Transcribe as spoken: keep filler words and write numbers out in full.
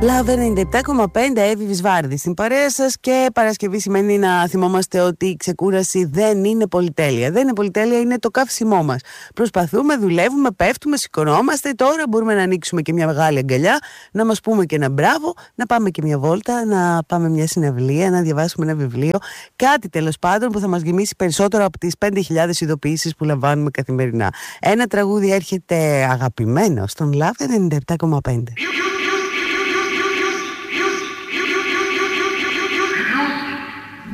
Love ενενήντα επτά κόμμα πέντε, Εύη Βυσβάρδη στην παρέα σας. Και Παρασκευή σημαίνει να θυμόμαστε ότι η ξεκούραση δεν είναι πολυτέλεια. Δεν είναι πολυτέλεια, είναι το καύσιμό μας. Προσπαθούμε, δουλεύουμε, πέφτουμε, σηκωνόμαστε. Τώρα μπορούμε να ανοίξουμε και μια μεγάλη αγκαλιά, να μας πούμε και ένα μπράβο, να πάμε και μια βόλτα, να πάμε μια συναυλία, να διαβάσουμε ένα βιβλίο. Κάτι τέλος πάντων που θα μας γεμίσει περισσότερο από τις πέντε χιλιάδες ειδοποιήσεις που λαμβάνουμε καθημερινά. Ένα τραγούδι έρχεται αγαπημένο στον Love ενενήντα επτά κόμμα πέντε.